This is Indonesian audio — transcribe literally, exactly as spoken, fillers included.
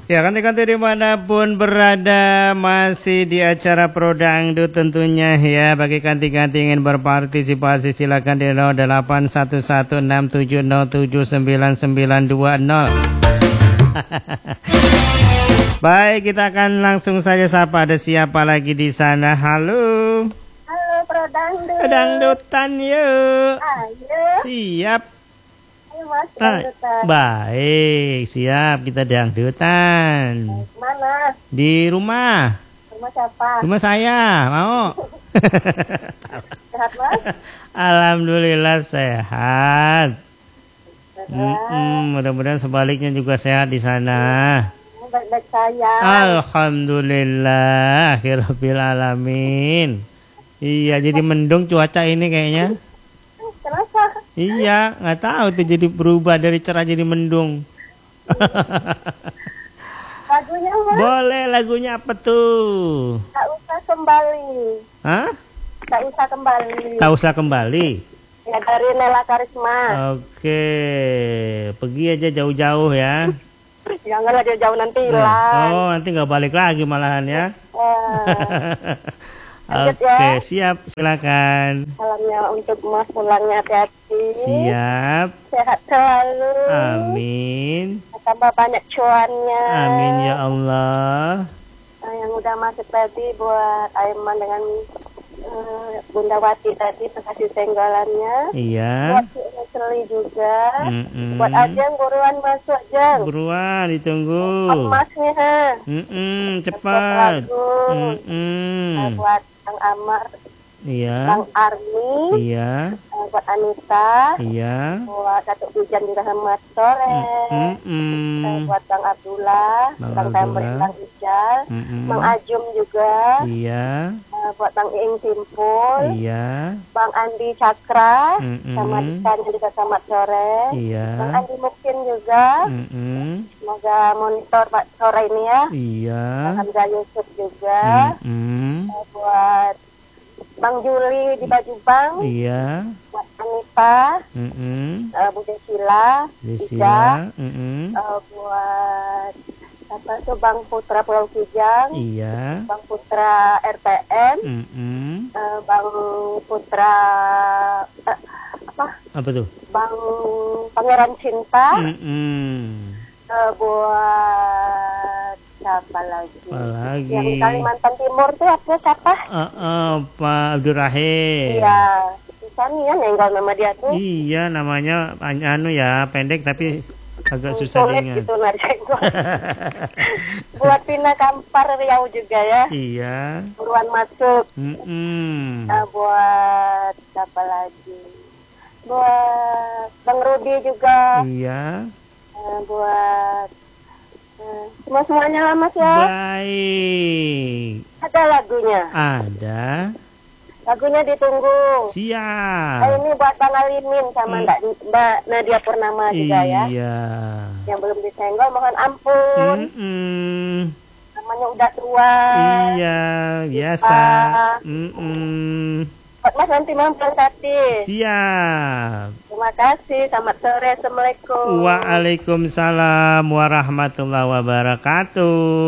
Ya, kanti-kanti dimanapun berada, masih di acara Pro Dangdut tentunya ya. Bagi kanti-kanti ingin berpartisipasi silakan di nol delapan satu satu enam tujuh nol tujuh sembilan sembilan dua nol. Baik, kita akan langsung saja sapa. Ada siapa lagi di sana? Halo. Halo Pro Dangdut. Dangdutan yuk. Ayo. Siap. Mas, Ah, baik, siap, kita dangdutan. Mana? Di rumah. Rumah siapa? Rumah saya, mau? Sehat Mas? Alhamdulillah sehat. Sehat. Mm-mm, mudah-mudahan sebaliknya juga sehat di sana. Baik-baik saya. Alhamdulillah, akhirul alamin. Iya, jadi mendung cuaca ini kayaknya. Kenapa? Iya, nggak tahu tuh jadi berubah dari cerah jadi mendung. Lagunya Mas? Boleh, lagunya apa tuh? Tak usah kembali. Hah? Tak usah kembali. Tak usah kembali. Ya dari Nela Karisma. Oke, pergi aja jauh-jauh ya. Janganlah jauh-jauh nanti hilang. Oh, nanti nggak balik lagi malahan ya. Eh, Oke, ya. siap, silakan. Salamnya untuk Mas, pulangnya hati-hati. Siap. Sehat selalu. Amin. Tambah banyak cuannya. Amin ya Allah. Nah, yang udah masuk tadi buat Aiman dengan uh, Bunda Wati tadi kasih senggolannya. Iya. Buat Seli juga. Mm-mm. Buat Ajeng buruan masuk Ajeng. Buruan ditunggu. Emasnya ha. Mm-mm, cepat. Mm-mm. Nah, buat Bang Amar, Iya. Bang Armi, Iya. uh, buat Anissa, Iya. buat Datuk Hujan di Rahmat Sore, Mm-mm. uh, buat Bang Abdullah, Bang Bang Tamrin, Abdullah. Bang Ijal, Mm-mm. Bang Ajum juga, Iya. uh, buat Bang Ing Simpul, Iya. Bang Andi Cakra, Mm-mm. sama Ikan juga Selamat Sore, Iya. Bang Andi Mungkin juga, Mm-mm. semoga monitor Pak sore ini ya, Iya. Hamzah Yusuf juga, Mm-mm. uh, buat Bang Juli di Baju Bang, Iya. buat Anita, Mm-mm. uh, Bu Desila, Ija, Desila. Mm-mm. uh, buat apa tuh Bang Putra Pulau Kijang, Iya. Bang Putra R T M, Mm-mm. uh, Bang Putra uh, apa? Apa tuh? Bang Pangeran Cinta, Mm-mm. uh, buat siapa lagi? Apa lagi? Yang di Kalimantan Timur tuh apa siapa? Uh, uh, Pak Abdurrahim. Iya, bisa nih ya nenggal nama dia tuh. Iya, namanya anu ya, pendek tapi agak susah Sulit diingat. gitu narjenggot. Buat Pina Kampar Riau juga ya. Iya. Buruan masuk. Mm-mm. Nah, buat siapa lagi? Buat Bang Rudi juga. Iya. Nah, buat nah, semua semuanya lah Mas ya. Baik. Ada lagunya. Ada. Lagunya ditunggu. Siap. Nah, ini buat Bang Alimin sama Hmm. Mbak, Mbak Nadia Purnama juga ya. Iya. Yang belum disenggol mohon ampun. Mm-mm. Namanya udah tua. Iya, biasa. Ah. Mm-mm. Buat Mas nanti mampir tadi. Siap. Terima kasih. Selamat sore. Assalamualaikum. Waalaikumsalam warahmatullahi wabarakatuh.